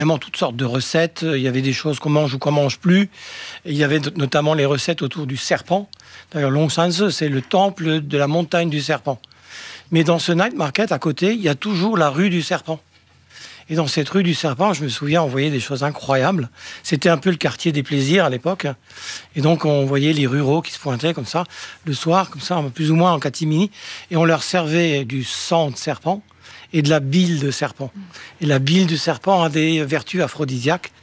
vraiment toutes sortes de recettes. Il y avait des choses qu'on mange ou qu'on mange plus. Et il y avait notamment les recettes autour du serpent. D'ailleurs, Longsanse, c'est le temple de la montagne du serpent. Mais dans ce night market, à côté, il y a toujours la rue du serpent. Et dans cette rue du serpent, je me souviens, on voyait des choses incroyables. C'était un peu le quartier des plaisirs à l'époque. Et donc, on voyait les ruraux qui se pointaient comme ça, le soir, comme ça, plus ou moins en catimini. Et on leur servait du sang de serpent et de la bile de serpent. Et la bile du serpent a des vertus aphrodisiaques.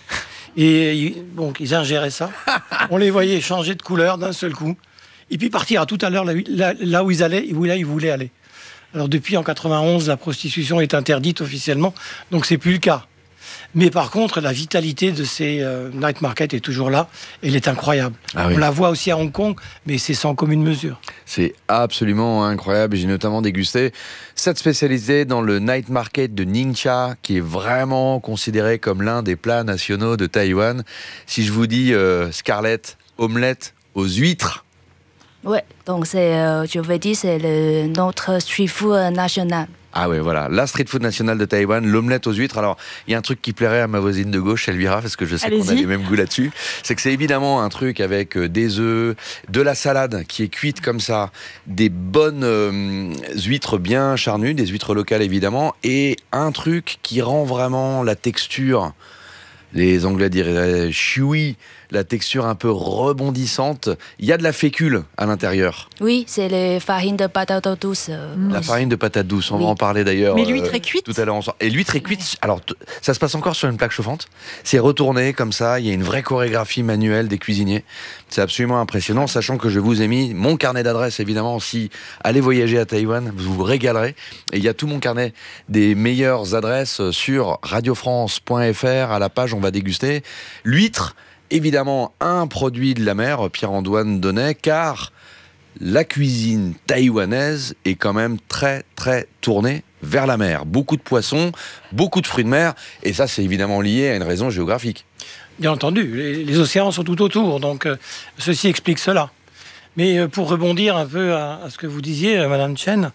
Et donc, ils ingéraient ça. On les voyait changer de couleur d'un seul coup. Et puis partir à tout à l'heure là où ils allaient, où là ils voulaient aller. Alors depuis en 91, la prostitution est interdite officiellement, donc c'est plus le cas. Mais par contre, la vitalité de ces night markets est toujours là, et elle est incroyable. On la voit aussi à Hong Kong, mais c'est sans commune mesure. C'est absolument incroyable. J'ai notamment dégusté cette spécialité dans le night market de Ningxia, qui est vraiment considéré comme l'un des plats nationaux de Taïwan. Si je vous dis Scarlett, omelette aux huîtres. Ouais, donc je veux dire, c'est notre street food national. Ah ouais, voilà, la street food nationale de Taïwan, l'omelette aux huîtres. Alors, il y a un truc qui plairait à ma voisine de gauche, Elvira, parce que je sais qu'on a les mêmes goûts là-dessus. C'est que c'est évidemment un truc avec des œufs, de la salade qui est cuite comme ça, des bonnes huîtres bien charnues, des huîtres locales évidemment, et un truc qui rend vraiment la texture, les Anglais diraient chewy, la texture un peu rebondissante. Il y a de la fécule à l'intérieur. Oui, c'est la farine de patate douce. La farine de patate douce, on va en parler d'ailleurs. Mais l'huître est cuite. Tout à l'heure ensemble. Et l'huître est cuite, alors ça se passe encore sur une plaque chauffante. C'est retourné comme ça, il y a une vraie chorégraphie manuelle des cuisiniers. C'est absolument impressionnant, sachant que je vous ai mis mon carnet d'adresses, évidemment. Si allez voyager à Taïwan, vous vous régalerez. Et il y a tout mon carnet des meilleures adresses sur radiofrance.fr. À la page, on va déguster l'huître. Évidemment, un produit de la mer, Pierre-Antoine Donnet, car la cuisine taïwanaise est quand même très, très tournée vers la mer. Beaucoup de poissons, beaucoup de fruits de mer, et ça, c'est évidemment lié à une raison géographique. Bien entendu, les océans sont tout autour, donc ceci explique cela. Mais pour rebondir un peu à ce que vous disiez, Madame Chen,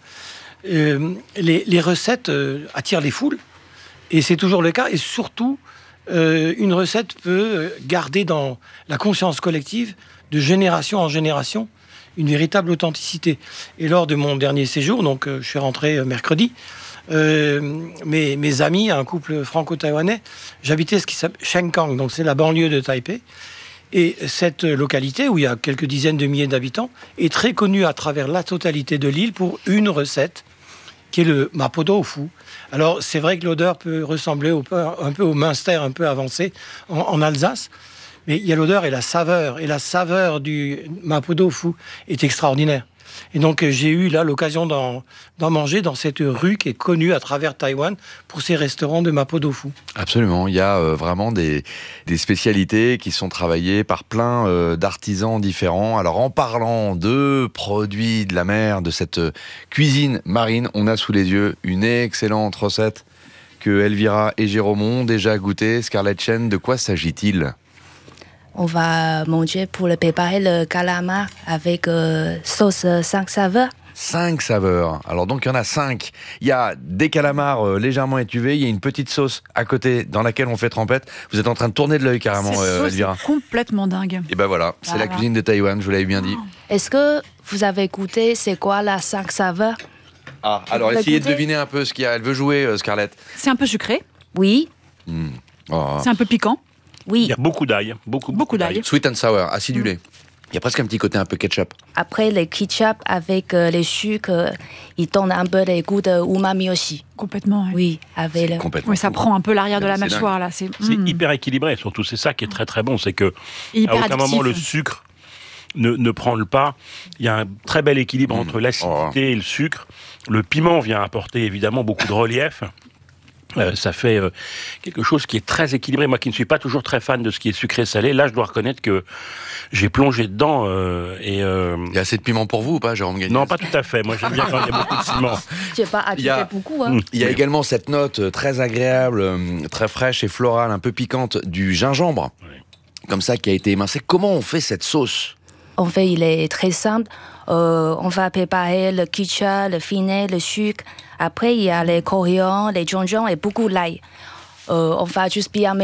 les recettes attirent les foules, et c'est toujours le cas, et surtout, une recette peut garder dans la conscience collective, de génération en génération, une véritable authenticité. Et lors de mon dernier séjour, donc je suis rentré mercredi, mes amis, un couple franco-taïwanais, j'habitais ce qui s'appelle Shenkang, donc c'est la banlieue de Taipei. Et cette localité, où il y a quelques dizaines de milliers d'habitants, est très connue à travers la totalité de l'île pour une recette, qui est le mapo tofu. Alors, c'est vrai que l'odeur peut ressembler un peu au Münster, un peu avancé en Alsace, mais il y a l'odeur et la saveur du mapo tofu est extraordinaire. Et donc, j'ai eu là l'occasion d'en manger dans cette rue qui est connue à travers Taïwan pour ses restaurants de mapo tofu. Absolument, il y a vraiment des spécialités qui sont travaillées par plein d'artisans différents. Alors, en parlant de produits de la mer, de cette cuisine marine, on a sous les yeux une excellente recette que Elvira et Jérôme ont déjà goûté. Scarlett Chen, de quoi s'agit-il ? On va manger pour le préparer le calamar avec sauce 5 saveurs. 5 saveurs. Alors donc il y en a 5. Il y a des calamars légèrement étuvés, il y a une petite sauce à côté dans laquelle on fait trempette. Vous êtes en train de tourner de l'œil carrément, Elvira. C'est complètement dingue. Et ben voilà, c'est la cuisine de Taïwan, je vous l'avais bien dit. Est-ce que vous avez goûté, c'est quoi la 5 saveurs? Ah, alors essayez de deviner un peu ce qu'il y a. Elle veut jouer, Scarlett. C'est un peu sucré. Oui. Oh. C'est un peu piquant. Oui. Il y a beaucoup d'ail. Beaucoup d'ail. Sweet and sour, acidulé. Il y a presque un petit côté un peu ketchup. Après, le ketchup avec les sucres, il donne un peu les goûts de umami aussi. Complètement. Oui, avec le... Complètement. Oui, ça prend un peu l'arrière de la C'est mâchoire là. C'est hyper équilibré, surtout c'est ça qui est très très bon, c'est que hyper à aucun moment addictif. le sucre ne prend le pas. Il y a un très bel équilibre entre l'acidité et le sucre. Le piment vient apporter évidemment beaucoup de relief. Ça fait quelque chose qui est très équilibré. Moi qui ne suis pas toujours très fan de ce qui est sucré-salé, là je dois reconnaître que j'ai plongé dedans Il y a assez de piment pour vous ou pas, Jérôme Gagnès ? Non, pas tout à fait. Moi j'aime bien quand il y a beaucoup de piment. Je n'ai pas appliqué beaucoup. Hein. Il y a également cette note très agréable, très fraîche et florale, un peu piquante du gingembre, comme ça, qui a été émincé. Comment on fait cette sauce ? En fait, il est très simple. On va préparer le ketchup, le vinaigre, le sucre. Après, il y a les coriandres, les jonjon et beaucoup d'ail. on va juste bien